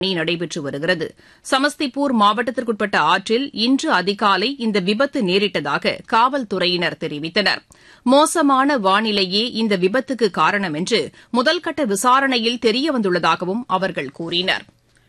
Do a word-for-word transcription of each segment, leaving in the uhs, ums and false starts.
நடைபெற்று வருகிறது. சமஸ்திபூர் மாவட்டத்திற்குட்பட்ட ஆற்றில் இன்று அதிகாலை இந்த விபத்து நேரிட்டதாக காவல்துறையினர் தெரிவித்தனர். மோசமான வானிலையே இந்த விபத்துக்கு காரணம் என்று முதல்கட்ட விசாரணையில் தெரியவந்துள்ளதாகவும் அவர்கள் கூறினர்.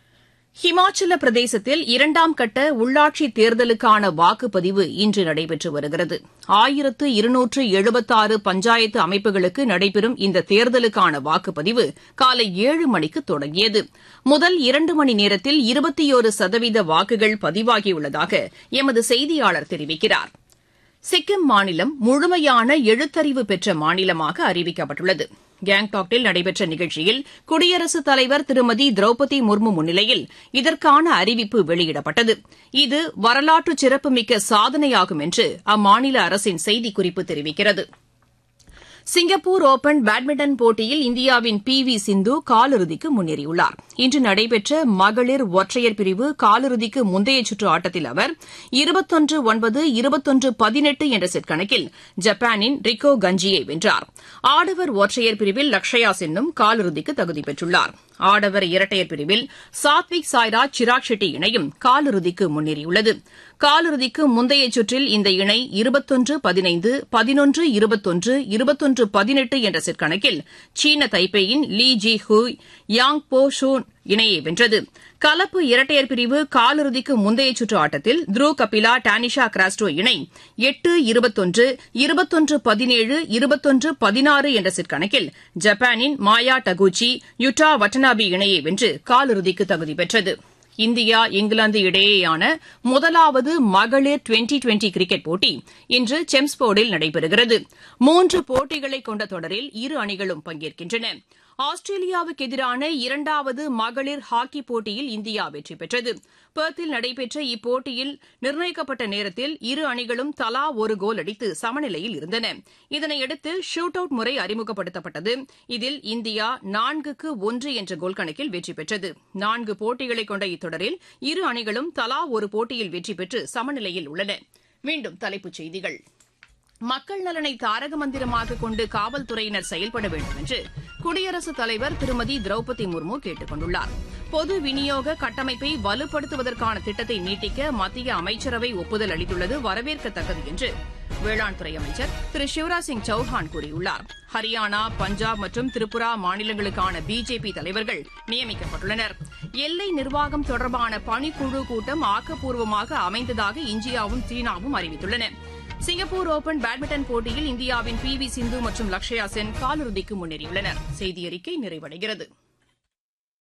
ஹிமாச்சல பிரதேசத்தில் இரண்டாம் கட்ட உள்ளாட்சித் தேர்தலுக்கான வாக்குப்பதிவு இன்று நடைபெற்று வருகிறது. ஆயிரத்து இருநூற்று எழுபத்தாறு பஞ்சாயத்து அமைப்புகளுக்கு நடைபெறும் இந்த தேர்தலுக்கான வாக்குப்பதிவு காலை ஏழு மணிக்கு தொடங்கியது. முதல் இரண்டு மணி நேரத்தில் இருபத்தியோரு சதவீத வாக்குகள் பதிவாகியுள்ளதாக எமது செய்தியாளர் தெரிவிக்கிறார். சிக்கிம் மாநிலம் முழுமையான எழுத்தறிவு பெற்ற மாநிலமாக அறிவிக்கப்பட்டுள்ளது. கேங்டாக்கில் நடைபெற்ற நிகழ்ச்சியில் குடியரசுத் தலைவர் திருமதி திரௌபதி முர்மு முன்னிலையில் இதற்கான அறிவிப்பு வெளியிடப்பட்டது. இது வரலாற்று சிறப்புமிக்க சாதனையாகும் என்று அம்மாநில அரசின் செய்திக்குறிப்பு தெரிவிக்கிறது. சிங்கப்பூர் ஒபன் பேட்மிண்டன் போட்டியில் இந்தியாவின் பி வி சிந்து காலிறுதிக்கு முன்னேறியுள்ளார். இன்று நடைபெற்ற மகளிர் ஒற்றையர் பிரிவு காலிறுதிக்கு முந்தைய சுற்று ஆட்டத்தில் அவர் இருபத்தொன்று ஒன்பது இருபத்தொன்று பதினெட்டு என்ற செட் கணக்கில் ஜப்பானின் ரிக்கோ கஞ்சியை வென்றார். ஆடவர் ஒற்றையர் பிரிவில் லக்ஷயா சென்னும் காலிறுதிக்கு தகுதி பெற்றுள்ளார். ஆடவர் இரட்டையர் பிரிவில் சாத்விக் சாய்ராஜ் சிராக் ஷெட்டி இணையும் காலிறுதிக்கு முன்னேறியுள்ளது. காலிறுதிக்கு முந்தைய சுற்றில் இந்த இணை இருபத்தொன்று பதினைந்து பதினொன்று இருபத்தொன்று இருபத்தொன்று பதினெட்டு என்ற செட் கணக்கில் சீன தைப்பேயின் லீ ஜி ஹூய் யாங் போ ஷூன் இணையை வென்றது. கலப்பு இரட்டையர் பிரிவு காலிறுதிக்கு முந்தைய சுற்று ஆட்டத்தில் த்ருவ் கபிலா டானிஷா கிராஸ்டோ இணை எட்டு இருபத்தொன்று இருபத்தொன்று பதினேழு இருபத்தொன்று பதினாறு என்ற செட் கணக்கில் ஜப்பானின் மாயா டகுச்சி யுட்டா வட்டனாபி இணையை வென்று காலிறுதிக்கு தகுதி பெற்றது. இந்தியா இங்கிலாந்து இடையேயான முதலாவது மகளிர் டுவெண்டி டுவெண்டி கிரிக்கெட் போட்டி இன்று செம்ஸ்போர்டில் நடைபெறுகிறது. மூன்று போட்டிகளை கொண்ட தொடரில் இரு அணிகளும் பங்கேற்கின்றன. ஆஸ்திரேலியாவுக்கு எதிரான இரண்டாவது மகளிர் ஹாக்கி போட்டியில் இந்தியா வெற்றி பெற்றது. பெர்த்தில் நடைபெற்ற இப்போட்டியில் நிர்ணயிக்கப்பட்ட நேரத்தில் இரு அணிகளும் தலா ஒரு கோல் அடித்து சமநிலையில் இருந்தன. இதனையடுத்து ஷூட் அவுட் முறை அறிமுகப்படுத்தப்பட்டது. இதில் இந்தியா நான்குக்கு ஒன்று என்ற கோல் கணக்கில் வெற்றி பெற்றது. நான்கு போட்டிகளை கொண்ட இத்தொடரில் இரு அணிகளும் தலா ஒரு போட்டியில் வெற்றி பெற்று சமநிலையில் உள்ளன. மீண்டும் தலைப்புச் செய்திகள். மக்கள் நலனை தாரக மந்திரமாக கொண்டு காவல்துறையினர் செயல்பட வேண்டும் என்று குடியரசுத் தலைவர் திருமதி திரௌபதி முர்மு கேட்டுக் கொண்டுள்ளார். பொது விநியோக கட்டமைப்பை வலுப்படுத்துவதற்கான திட்டத்தை நீட்டிக்க மத்திய அமைச்சரவை ஒப்புதல் அளித்துள்ளது வரவேற்கத்தக்கது என்று வேளாண் துறை அமைச்சர் திரு சிவராஜ் சிங் சௌஹான் கூறியுள்ளார். ஹரியானா, பஞ்சாப் மற்றும் திரிபுரா மாநிலங்களுக்கான பிஜேபி தலைவர்கள் நியமிக்கப்பட்டுள்ளனர். எல்லை நிர்வாகம் தொடர்பான பணிக்குழு கூட்டம் ஆக்கப்பூர்வமாக அமைந்ததாக இந்தியாவும் சீனாவும் அறிவித்துள்ளன. சிங்கப்பூர் ஒபன் பேட்மிண்டன் போட்டியில் இந்தியாவின் பி வி சிந்து மற்றும் லக்ஷயா சென் காலிறுதிக்கு முன்னேறியுள்ளனர். செய்தியறிக்கை நிறைவடைகிறது.